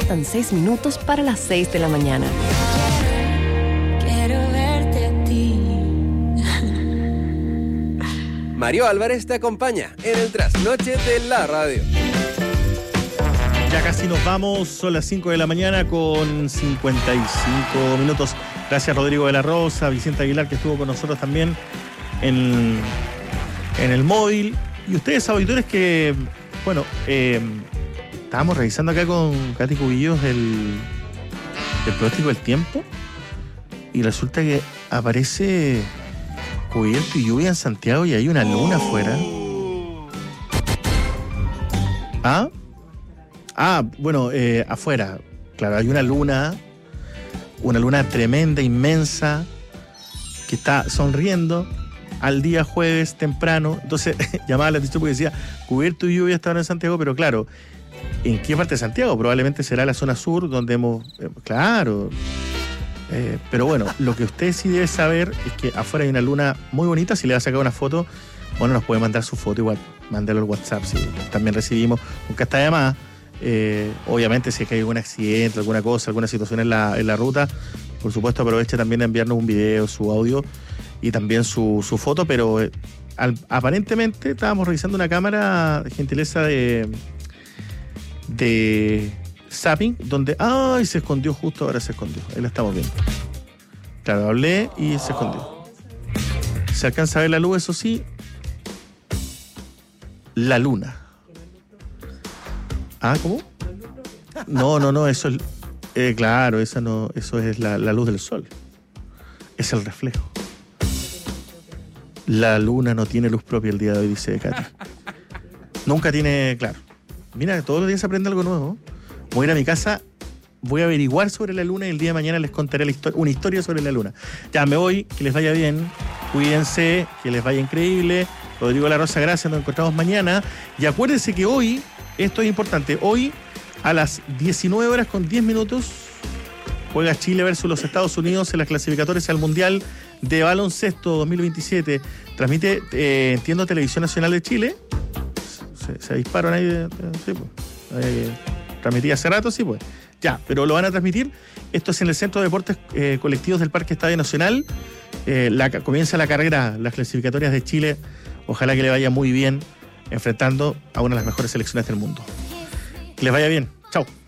faltan 6 minutos para las 6 de la mañana. Quiero verte a ti. Mario Álvarez te acompaña en el trasnoche de la radio. Ya casi nos vamos, son las 5 de la mañana con 55 minutos. Gracias Rodrigo de la Rosa, Vicente Aguilar, que estuvo con nosotros también en el móvil. Y ustedes, auditores, que, bueno, estábamos revisando acá con Katy Cubillos el pronóstico del tiempo. Y resulta que aparece cubierto y lluvia en Santiago y hay una luna afuera. Bueno, afuera, claro, hay una luna tremenda, inmensa, que está sonriendo al día jueves temprano. Entonces llamaba la atención porque decía cubierto y lluvia estaban en Santiago, pero claro, ¿en qué parte de Santiago? Probablemente será la zona sur donde hemos... claro. Pero bueno, lo que usted sí debe saber es que afuera hay una luna muy bonita. Si le va a sacar una foto, bueno, nos puede mandar su foto igual, mándalo al WhatsApp, si también recibimos, nunca está de más. Obviamente si es que hay algún accidente, alguna cosa, alguna situación en la ruta, por supuesto aproveche también de enviarnos un video, su audio y también su foto, pero aparentemente estábamos revisando una cámara de gentileza de Zapping, donde se escondió, justo ahora se escondió, ahí la estamos viendo. Claro, hablé y se escondió. Se alcanza a ver la luz, eso sí, la luna. ¿Cómo? No, eso es... claro, eso es la luz del sol. Es el reflejo. La luna no tiene luz propia el día de hoy, dice Katy. Nunca tiene... Claro. Mira, todos los días se aprende algo nuevo. Voy a ir a mi casa, voy a averiguar sobre la luna y el día de mañana les contaré una historia sobre la luna. Ya, me voy, que les vaya bien, cuídense, que les vaya increíble. Rodrigo de la Rosa, gracias, nos encontramos mañana. Y acuérdense que hoy... Esto es importante. Hoy, a las 19:10, juega Chile versus los Estados Unidos en las clasificatorias al Mundial de Baloncesto 2027. Transmite, entiendo, Televisión Nacional de Chile. Se disparan ahí. Sí, pues. Transmitía hace rato, sí, pues. Ya, pero lo van a transmitir. Esto es en el Centro de Deportes Colectivos del Parque Estadio Nacional. Comienza la carrera, las clasificatorias de Chile. Ojalá que le vaya muy bien, enfrentando a una de las mejores selecciones del mundo. Que les vaya bien. Chao.